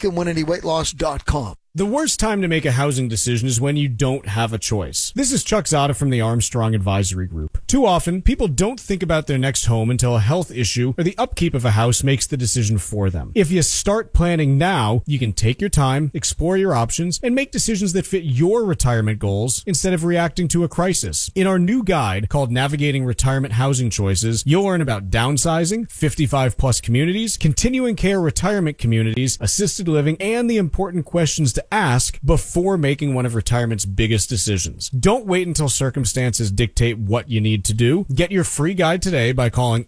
Awaken180weightloss.com. The worst time to make a housing decision is when you don't have a choice. This is Chuck Zada from the Armstrong Advisory Group. Too often, people don't think about their next home until a health issue or the upkeep of a house makes the decision for them. If you start planning now, you can take your time, explore your options, and make decisions that fit your retirement goals instead of reacting to a crisis. In our new guide called Navigating Retirement Housing Choices, you'll learn about downsizing, 55-plus communities, continuing care retirement communities, assisted living, and the important questions to ask before making one of retirement's biggest decisions. Don't wait until circumstances dictate what you need to do. Get your free guide today by calling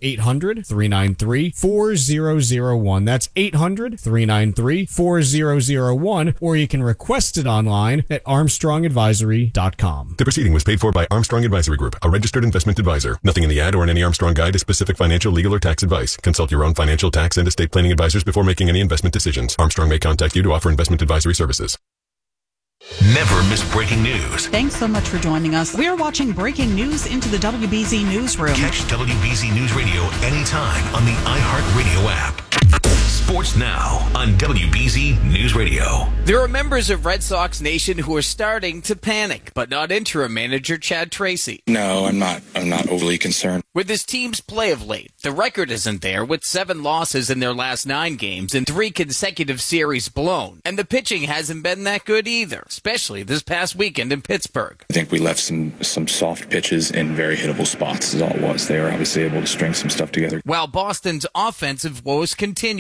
800-393-4001. That's 800-393-4001, or you can request it online at armstrongadvisory.com. The proceeding was paid for by Armstrong Advisory Group, a registered investment advisor. Nothing in the ad or in any Armstrong guide is specific financial, legal, or tax advice. Consult your own financial, tax, and estate planning advisors before making any investment decisions. Armstrong may contact you to offer investment advisory services. Never miss breaking news. Thanks so much for joining us. We're watching breaking news into the WBZ Newsroom. Catch WBZ News Radio anytime on the iHeartRadio app. Sports now on WBZ News Radio. There are members of Red Sox Nation who are starting to panic, but not interim manager Chad Tracy. No, I'm not overly concerned. With his team's play of late, the record isn't there, with 7 losses in their last 9 games and 3 consecutive series blown. And the pitching hasn't been that good either, especially this past weekend in Pittsburgh. I think we left some soft pitches in very hittable spots is all it was. They were obviously able to string some stuff together. While Boston's offensive woes continue, headed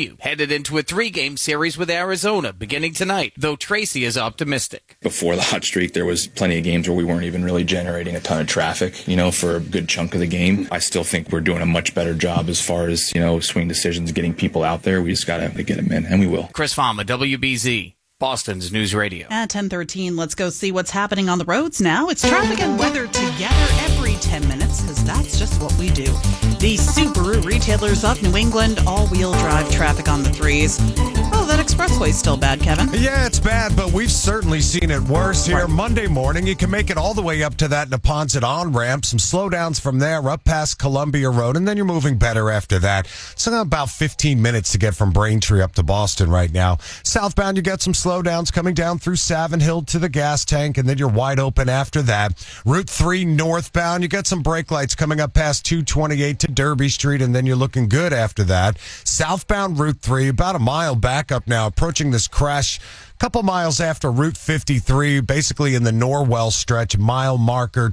headed into a 3-game series with Arizona beginning tonight, though Tracy is optimistic. Before the hot streak, there was plenty of games where we weren't even really generating a ton of traffic, for a good chunk of the game. I still think we're doing a much better job as far as, swing decisions, getting people out there. We just got to get them in, and we will. Chris Fama, WBZ. Boston's News Radio. At 10:13, let's go see what's happening on the roads now. It's traffic and weather together every 10 minutes, because that's just what we do. The Subaru retailers of New England, all-wheel drive traffic on the 3s. Oh, that expressway's still bad, Kevin. Yeah, it's bad, but we've certainly seen it worse here. Right. Monday morning, you can make it all the way up to that Neponset on-ramp. Some slowdowns from there up past Columbia Road, and then you're moving better after that. It's about 15 minutes to get from Braintree up to Boston right now. Southbound, you got some slowdowns coming down through Savin Hill to the gas tank, and then you're wide open after that. Route 3 northbound, you got some brake lights coming up past 228 to Derby Street, and then you're looking good after that. Southbound Route 3, about a mile back up now, approaching this crash couple miles after Route 53, basically in the Norwell stretch, mile marker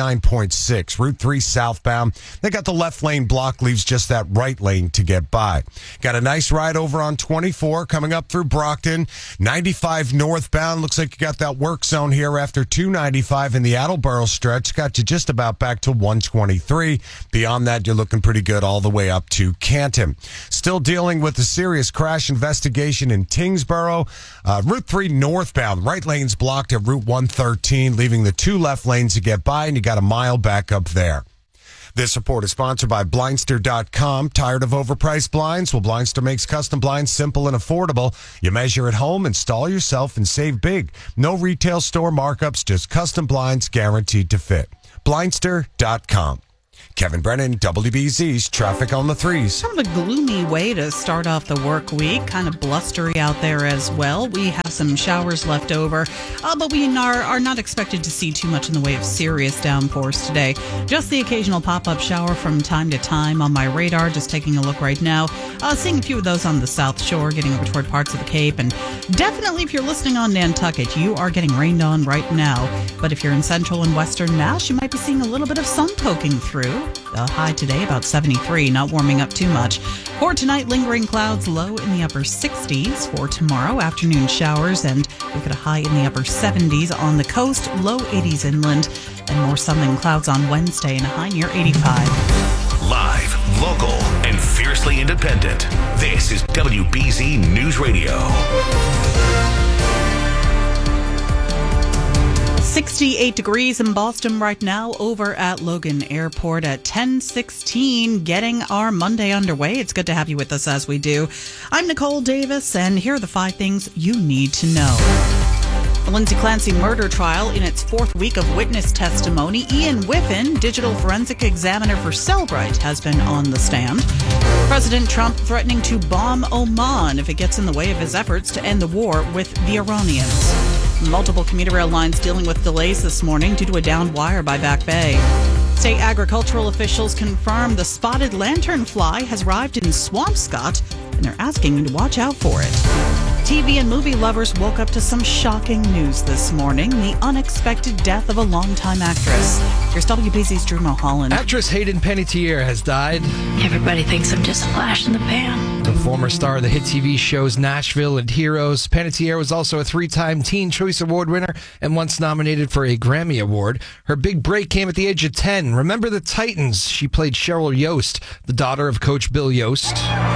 29.6. Route 3 southbound, they got the left lane block, leaves just that right lane to get by. Got a nice ride over on 24 coming up through Brockton. 95 northbound, looks like you got that work zone here after 295 in the Attleboro stretch. Got you just about back to 123. Beyond that, you're looking pretty good all the way up to Canton. Still dealing with a serious crash investigation in Tingsboro. Route 3 northbound, right lane's blocked at Route 113, leaving the 2 left lanes to get by, and you got a mile back up there. This report is sponsored by Blindster.com. Tired of overpriced blinds? Well, Blindster makes custom blinds simple and affordable. You measure at home, install yourself, and save big. No retail store markups, just custom blinds guaranteed to fit. Blindster.com. Kevin Brennan, WBZ's Traffic on the 3s. Kind of a gloomy way to start off the work week. Kind of blustery out there as well. We have some showers left over, but we are not expected to see too much in the way of serious downpours today. Just the occasional pop-up shower from time to time on my radar. Just taking a look right now. Seeing a few of those on the South Shore, getting over toward parts of the Cape. And definitely, if you're listening on Nantucket, you are getting rained on right now. But if you're in central and western Mass, you might be seeing a little bit of sun poking through. The high today about 73, not warming up too much. For tonight, lingering clouds, low in the upper 60s. For tomorrow, afternoon showers, and look at a high in the upper 70s on the coast, low 80s inland, and more sun and clouds on Wednesday and a high near 85. Live, local, and fiercely independent. This is WBZ News Radio. 68 degrees in Boston right now, over at Logan Airport at 10:16, getting our Monday underway. It's good to have you with us as we do. I'm Nicole Davis, and here are the 5 things you need to know. The Lindsay Clancy murder trial in its 4th week of witness testimony. Ian Whiffen, digital forensic examiner for Cellbrite, has been on the stand. President Trump threatening to bomb Oman if it gets in the way of his efforts to end the war with the Iranians. Multiple commuter rail lines dealing with delays this morning due to a downed wire by Back Bay. State agricultural officials confirm the spotted lanternfly has arrived in Swampscott, and they're asking you to watch out for it. TV and movie lovers woke up to some shocking news this morning. The unexpected death of a longtime actress. Here's WBZ's Drew Mulholland. Actress Hayden Panettiere has died. Everybody thinks I'm just a flash in the pan. The former star of the hit TV shows Nashville and Heroes, Panettiere was also a 3-time Teen Choice Award winner and once nominated for a Grammy Award. Her big break came at the age of 10. Remember the Titans? She played Cheryl Yost, the daughter of Coach Bill Yost.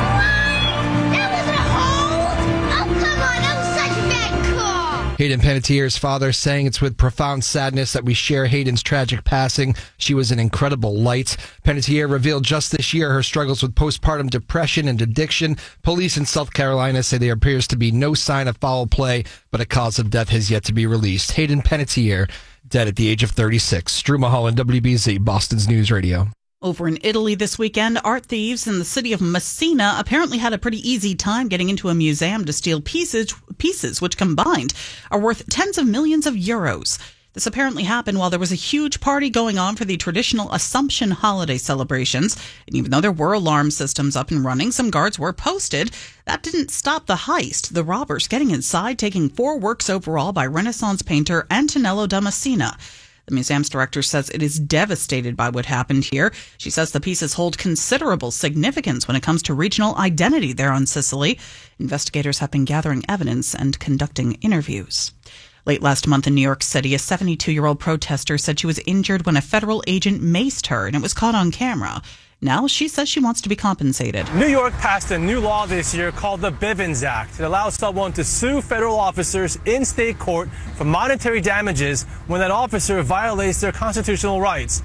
Hayden Panettiere's father saying it's with profound sadness that we share Hayden's tragic passing. She was an incredible light. Panettiere revealed just this year her struggles with postpartum depression and addiction. Police in South Carolina say there appears to be no sign of foul play, but a cause of death has yet to be released. Hayden Panettiere, dead at the age of 36. Drew Mulholland, WBZ, Boston's News Radio. Over in Italy this weekend, art thieves in the city of Messina apparently had a pretty easy time getting into a museum to steal pieces which combined are worth tens of millions of euros. This apparently happened while there was a huge party going on for the traditional Assumption holiday celebrations. And even though there were alarm systems up and running, some guards were posted. That didn't stop the heist. The robbers getting inside, taking 4 works overall by Renaissance painter Antonello da Messina. The museum's director says it is devastated by what happened here. She says the pieces hold considerable significance when it comes to regional identity there on Sicily. Investigators have been gathering evidence and conducting interviews. Late last month in New York City, a 72-year-old protester said she was injured when a federal agent maced her, and it was caught on camera. Now she says she wants to be compensated. New York passed a new law this year called the Bivens Act. It allows someone to sue federal officers in state court for monetary damages when that officer violates their constitutional rights.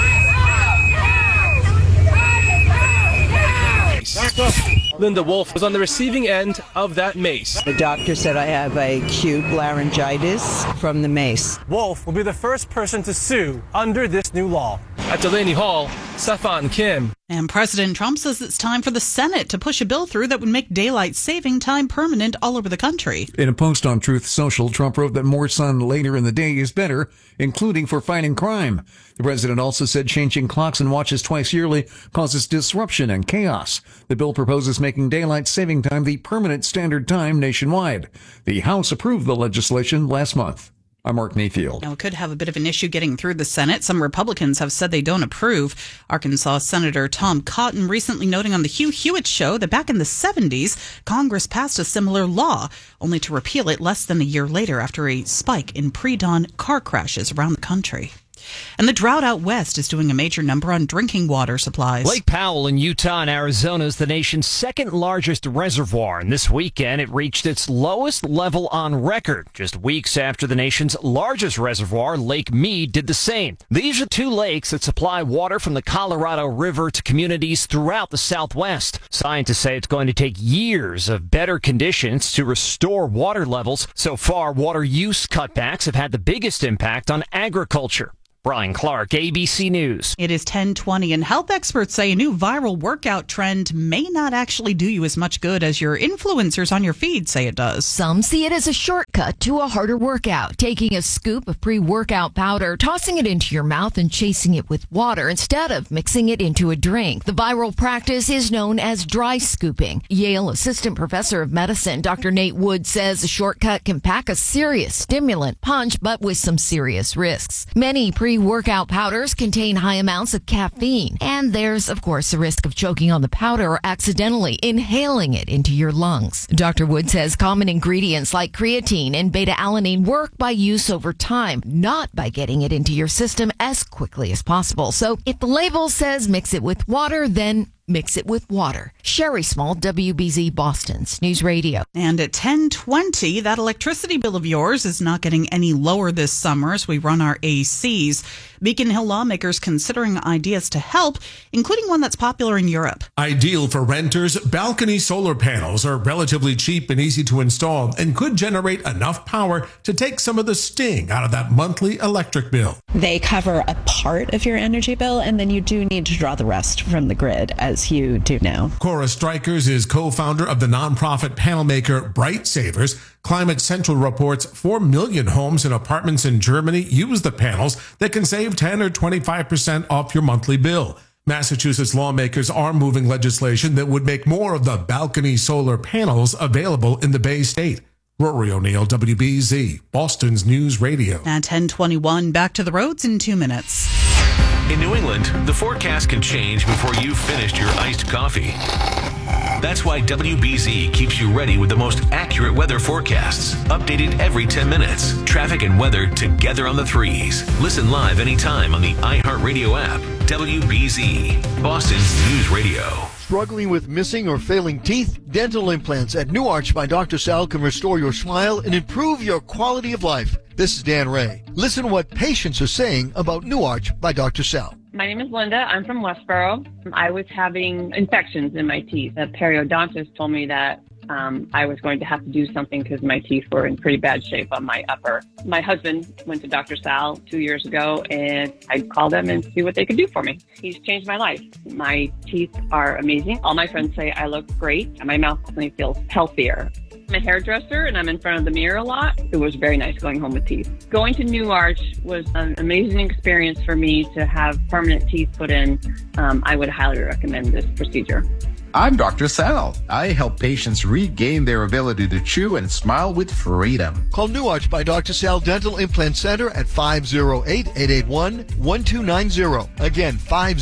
Linda Wolf was on the receiving end of that mace. The doctor said I have acute laryngitis from the mace. Wolf will be the first person to sue under this new law. At Delaney Hall, Safan Kim. And President Trump says it's time for the Senate to push a bill through that would make daylight saving time permanent all over the country. In a post on Truth Social, Trump wrote that more sun later in the day is better, including for fighting crime. The president also said changing clocks and watches twice yearly causes disruption and chaos. The bill proposes making daylight saving time the permanent standard time nationwide. The House approved the legislation last month. I'm Mark Mayfield. Now, it could have a bit of an issue getting through the Senate. Some Republicans have said they don't approve. Arkansas Senator Tom Cotton recently noting on the Hugh Hewitt show that back in the 70s, Congress passed a similar law, only to repeal it less than a year later after a spike in pre-dawn car crashes around the country. And the drought out west is doing a major number on drinking water supplies. Lake Powell in Utah and Arizona is the nation's second largest reservoir. And this weekend, it reached its lowest level on record, just weeks after the nation's largest reservoir, Lake Mead, did the same. These are two lakes that supply water from the Colorado River to communities throughout the Southwest. Scientists say it's going to take years of better conditions to restore water levels. So far, water use cutbacks have had the biggest impact on agriculture. Brian Clark, ABC News. It is 10:20, and health experts say a new viral workout trend may not actually do you as much good as your influencers on your feed say it does. Some see it as a shortcut to a harder workout, taking a scoop of pre-workout powder, tossing it into your mouth, and chasing it with water instead of mixing it into a drink. The viral practice is known as dry scooping. Yale assistant professor of medicine, Dr. Nate Wood, says a shortcut can pack a serious stimulant punch, but with some serious risks. Many pre-workout powders contain high amounts of caffeine, and there's, of course, the risk of choking on the powder or accidentally inhaling it into your lungs. Dr. Wood says common ingredients like creatine and beta-alanine work by use over time, not by getting it into your system as quickly as possible. So if the label says mix it with water, then mix it with water. Sherry Small, WBZ Boston's News Radio. And at 10:20, that electricity bill of yours is not getting any lower this summer as we run our ACs. Beacon Hill lawmakers considering ideas to help, including one that's popular in Europe. Ideal for renters, balcony solar panels are relatively cheap and easy to install and could generate enough power to take some of the sting out of that monthly electric bill. They cover a part of your energy bill, and then you do need to draw the rest from the grid, as you do now. Cora Strikers is co-founder of the nonprofit panel maker Bright Savers. Climate Central reports 4 million homes and apartments in Germany use the panels that can save 10 or 25% off your monthly bill. Massachusetts lawmakers are moving legislation that would make more of the balcony solar panels available in the Bay State. Rory O'Neill, WBZ, Boston's News Radio. At 10:21, back to the roads in 2 minutes. In New England, the forecast can change before you've finished your iced coffee. That's why WBZ keeps you ready with the most accurate weather forecasts, updated every 10 minutes. Traffic and weather together on the threes. Listen live anytime on the iHeartRadio app. WBZ, Boston's News Radio. Struggling with missing or failing teeth? Dental implants at New Arch by Dr. Sal can restore your smile and improve your quality of life. This is Dan Ray. Listen to what patients are saying about New Arch by Dr. Sal. My name is Linda. I'm from Westboro. I was having infections in my teeth. A periodontist told me that I was going to have to do something because my teeth were in pretty bad shape on my upper. My husband went to Dr. Sal 2 years ago, and I called them and see what they could do for me. He's changed my life. My teeth are amazing. All my friends say I look great, and my mouth definitely feels healthier. I'm a hairdresser, and I'm in front of the mirror a lot. It was very nice going home with teeth. Going to New Arch was an amazing experience for me to have permanent teeth put in. I would highly recommend this procedure. I'm Dr. Sal. I help patients regain their ability to chew and smile with freedom. Call New Arch by Dr. Sal Dental Implant Center at 508-881-1290. Again,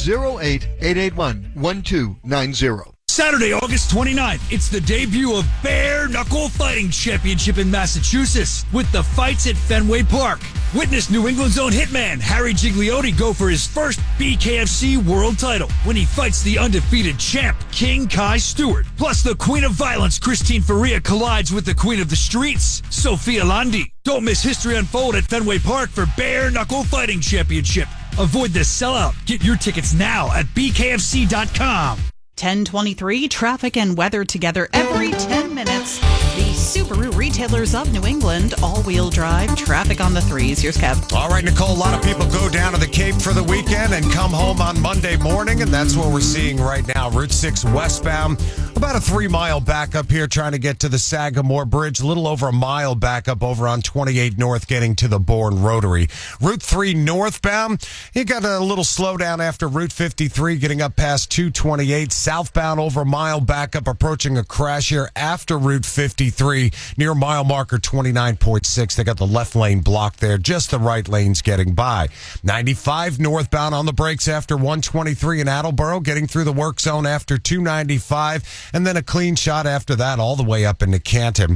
508-881-1290. Saturday, August 29th, it's the debut of Bare Knuckle Fighting Championship in Massachusetts with the fights at Fenway Park. Witness New England's own hitman Harry Gigliotti go for his first BKFC world title when he fights the undefeated champ King Kai Stewart. Plus, the Queen of Violence Christine Faria collides with the Queen of the Streets, Sophia Landi. Don't miss history unfold at Fenway Park for Bare Knuckle Fighting Championship. Avoid the sellout. Get your tickets now at bkfc.com. 10:23, traffic and weather together every 10 minutes. The Subaru retailers of New England, all-wheel drive, traffic on the threes. Here's Kev. All right, Nicole, a lot of people go down to the Cape for the weekend and come home on Monday morning, and that's what we're seeing right now. Route 6 westbound, about a 3-mile backup here trying to get to the Sagamore Bridge, a little over a mile backup over on 28 North getting to the Bourne Rotary. Route 3 northbound, you got a little slowdown after Route 53 getting up past 228. Southbound over a mile backup approaching a crash here after Route 53 near mile marker 29.6. They got the left lane blocked there, just the right lane's getting by. 95 northbound on the brakes after 123 in Attleboro, getting through the work zone after 295, and then a clean shot after that all the way up into Canton.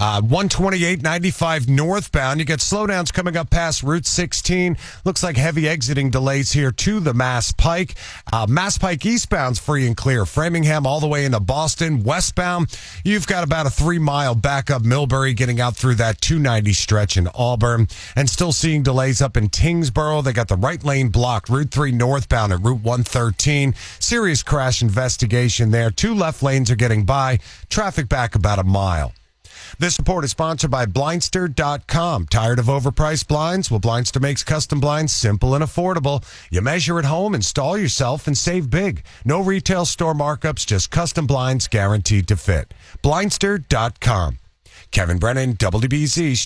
128, 95 northbound, you get slowdowns coming up past Route 16. Looks like heavy exiting delays here to the Mass Pike. Mass Pike eastbound's free and clear. Framingham all the way into Boston. Westbound, you've got about a 3-mile backup. Millbury getting out through that 290 stretch in Auburn. And still seeing delays up in Tingsboro. They got the right lane blocked. Route 3 northbound at Route 113. Serious crash investigation there. 2 left lanes are getting by. Traffic back about a mile. This report is sponsored by Blindster.com. Tired of overpriced blinds? Well, Blindster makes custom blinds simple and affordable. You measure at home, install yourself, and save big. No retail store markups, just custom blinds guaranteed to fit. Blindster.com. Kevin Brennan, WBZ.